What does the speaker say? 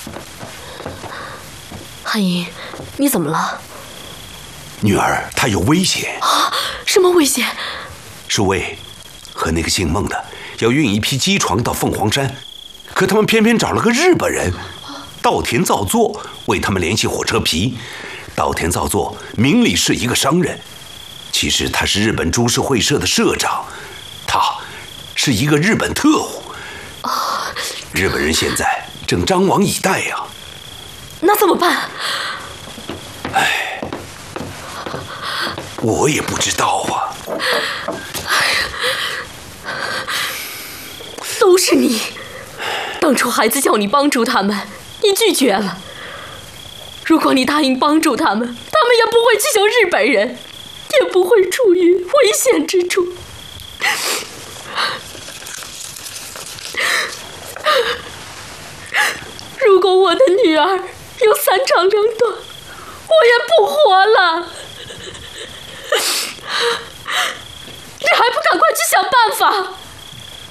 汉英，你怎么了？ 女儿，她有危险啊！什么危险？ 是魏和那个姓孟的要运一批机床到凤凰山，可他们偏偏找了个日本人，稻田造作为他们联系火车皮。稻田造作明里是一个商人，其实他是日本株式会社的社长，他是一个日本特务。日本人现在正张网以待呀。 那怎么办？ 唉，我也不知道啊。 都是你！当初孩子叫你帮助他们，你拒绝了。如果你答应帮助他们，他们也不会去救日本人，也不会处于危险之中。如果我的女儿有3长2短，我也不活了。